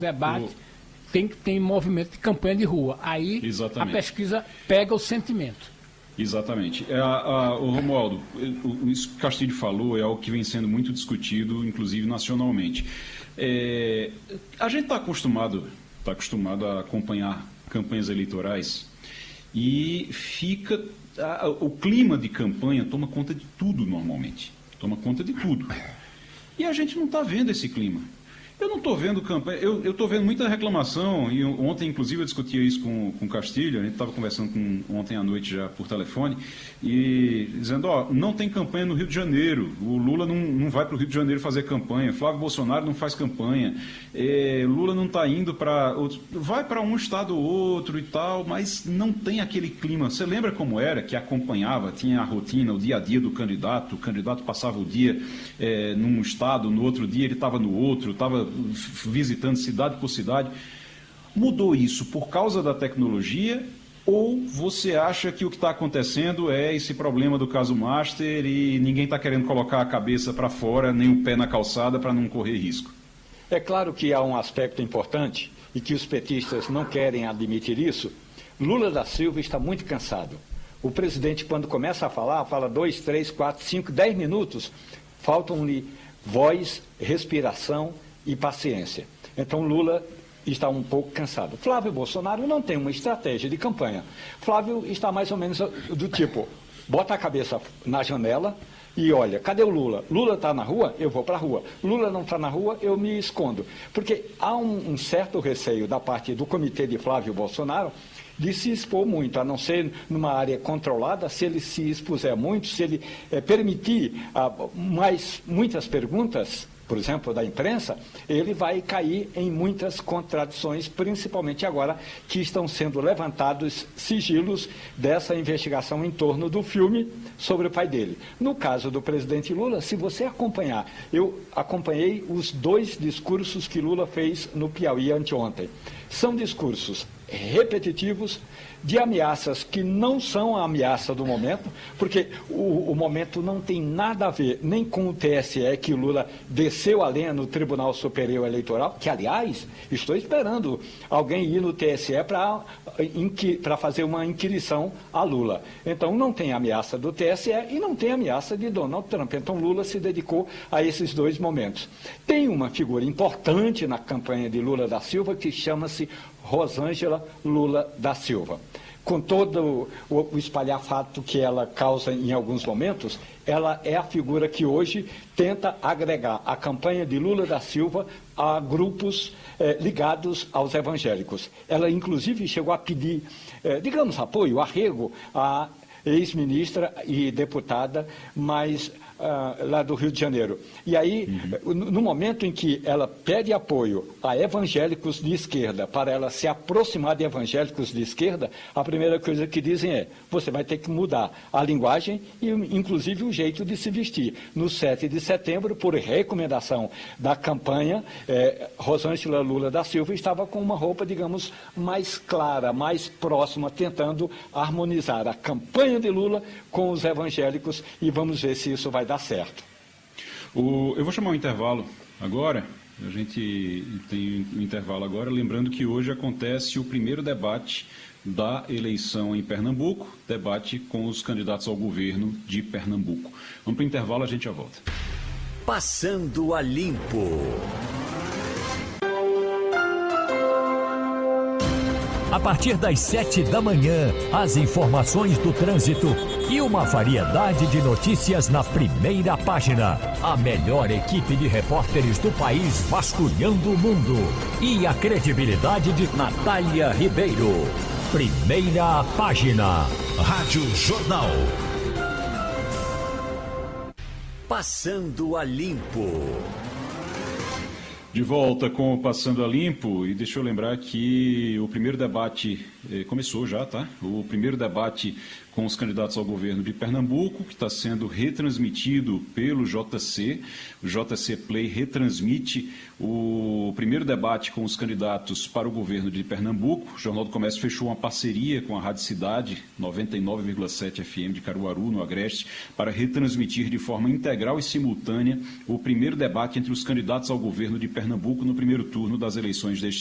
debate tem movimento de campanha de rua. Aí Exatamente. A pesquisa pega o sentimento. Exatamente. O Romualdo, isso que o Castilho falou é algo que vem sendo muito discutido, inclusive nacionalmente. A gente está acostumado a acompanhar campanhas eleitorais e o clima de campanha toma conta de tudo normalmente. Toma conta de tudo. E a gente não está vendo esse clima. Eu não estou vendo campanha, eu estou vendo muita reclamação, e ontem, inclusive, eu discutia isso com o Castilho, a gente estava conversando ontem à noite já por telefone, e dizendo, não tem campanha no Rio de Janeiro, o Lula não vai para o Rio de Janeiro fazer campanha, Flávio Bolsonaro não faz campanha, Lula não está indo para... Vai para um estado ou outro e tal, mas não tem aquele clima. Você lembra como era, que acompanhava, tinha a rotina, o dia a dia do candidato, o candidato passava o dia num estado, no outro dia ele estava no outro, estava visitando cidade por cidade. Mudou isso por causa da tecnologia ou você acha que o que está acontecendo é esse problema do caso Master e ninguém está querendo colocar a cabeça para fora nem o pé na calçada para não correr risco? É claro que há um aspecto importante e que os petistas não querem admitir isso. Lula da Silva está muito cansado. O presidente, quando começa a falar, fala 2, 3, 4, 5, 10 minutos, faltam-lhe voz, respiração e paciência. Então Lula está um pouco cansado. Flávio Bolsonaro não tem uma estratégia de campanha. Flávio está mais ou menos do tipo, bota a cabeça na janela e olha, cadê o Lula? Lula está na rua? Eu vou para a rua. Lula não está na rua? Eu me escondo. Porque há um certo receio da parte do comitê de Flávio Bolsonaro de se expor muito, a não ser numa área controlada. Se ele se expuser muito, se ele permitir muitas perguntas, por exemplo, da imprensa, ele vai cair em muitas contradições, principalmente agora que estão sendo levantados sigilos dessa investigação em torno do filme sobre o pai dele. No caso do presidente Lula, se você acompanhar, eu acompanhei os 2 discursos que Lula fez no Piauí anteontem. São discursos repetitivos, de ameaças que não são a ameaça do momento, porque o momento não tem nada a ver nem com o TSE, que Lula desceu a lenha no Tribunal Superior Eleitoral, que, aliás, estou esperando alguém ir no TSE para fazer uma inquirição a Lula. Então, não tem ameaça do TSE e não tem ameaça de Donald Trump. Então, Lula se dedicou a esses 2 momentos. Tem uma figura importante na campanha de Lula da Silva que chama-se Rosângela Lula da Silva. Com todo o espalhafato que ela causa em alguns momentos, ela é a figura que hoje tenta agregar a campanha de Lula da Silva a grupos ligados aos evangélicos. Ela, inclusive, chegou a pedir, digamos, apoio, arrego à ex-ministra e deputada, mas lá do Rio de Janeiro. E aí, no momento em que ela pede apoio a evangélicos de esquerda, para ela se aproximar de evangélicos de esquerda, a primeira coisa que dizem é, você vai ter que mudar a linguagem e, inclusive, o jeito de se vestir. No 7 de setembro, por recomendação da campanha, Rosângela Lula da Silva estava com uma roupa, digamos, mais clara, mais próxima, tentando harmonizar a campanha de Lula com os evangélicos, e vamos ver se isso vai dar certo. Eu vou chamar um intervalo agora, a gente tem um intervalo agora, lembrando que hoje acontece o primeiro debate da eleição em Pernambuco, debate com os candidatos ao governo de Pernambuco. Vamos para o intervalo, a gente já volta. Passando a Limpo. A partir das 7 da manhã, as informações do trânsito e uma variedade de notícias na primeira página. A melhor equipe de repórteres do país vasculhando o mundo. E a credibilidade de Natália Ribeiro. Primeira página. Rádio Jornal. Passando a Limpo. De volta com o Passando a Limpo, e deixa eu lembrar que o primeiro debate começou já, tá? O primeiro debate com os candidatos ao governo de Pernambuco, que está sendo retransmitido pelo JC. O JC Play retransmite o primeiro debate com os candidatos para o governo de Pernambuco. O Jornal do Comércio fechou uma parceria com a Rádio Cidade 99,7 FM de Caruaru, no Agreste, para retransmitir de forma integral e simultânea o primeiro debate entre os candidatos ao governo de Pernambuco no primeiro turno das eleições deste